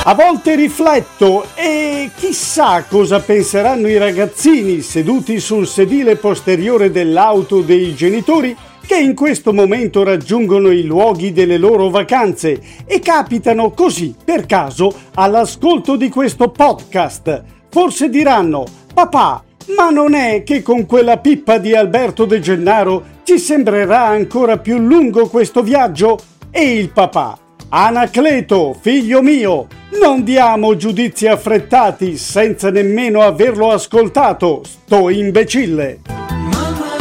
A volte rifletto e chissà cosa penseranno i ragazzini seduti sul sedile posteriore dell'auto dei genitori che in questo momento raggiungono i luoghi delle loro vacanze e capitano così per caso all'ascolto di questo podcast. Forse diranno: papà, ma non è che con quella pippa di Alberto De Gennaro ci sembrerà ancora più lungo questo viaggio? E il papà: Anacleto, figlio mio, non diamo giudizi affrettati senza nemmeno averlo ascoltato, sto imbecille.